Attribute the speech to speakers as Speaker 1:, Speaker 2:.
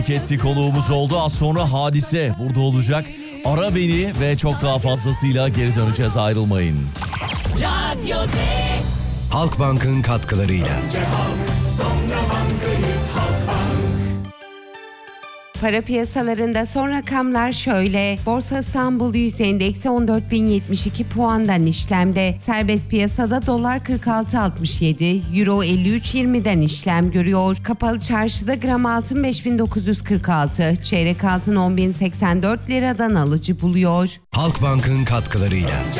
Speaker 1: Etti konuğumuz oldu. Az sonra Hadise burada olacak. Ara beni ve çok daha fazlasıyla geri döneceğiz, ayrılmayın.
Speaker 2: Halkbank'ın katkılarıyla.
Speaker 3: Para piyasalarında son rakamlar şöyle. Borsa İstanbul Yüz Endeksi 14.072 puandan işlemde. Serbest piyasada dolar 46.67, euro 53.20'den işlem görüyor. Kapalı çarşıda gram altın 5.946, çeyrek altın 10.084 liradan alıcı buluyor.
Speaker 2: Halkbank'ın katkılarıyla.